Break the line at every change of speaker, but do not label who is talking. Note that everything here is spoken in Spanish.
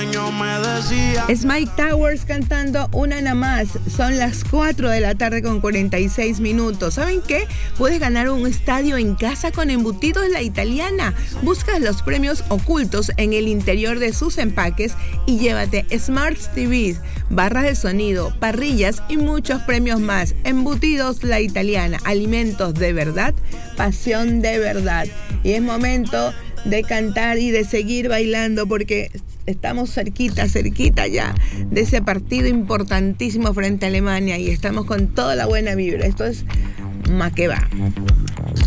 sueño me decía.
Es Mike Towers cantando Una nada más. Son las 4 de la tarde con 46 minutos. ¿Saben qué? Puedes ganar un estadio en casa con Embutidos La Italiana. Buscas los premios ocultos en el interior de sus empaques y llévate Smart TVs, barras de sonido, parrillas y muchos premios más. Embutidos La Italiana. Alimentos de verdad, pasión de verdad. Y es momento de cantar y de seguir bailando porque estamos cerquita ya de ese partido importantísimo frente a Alemania y estamos con toda la buena vibra. Esto es Ma que va.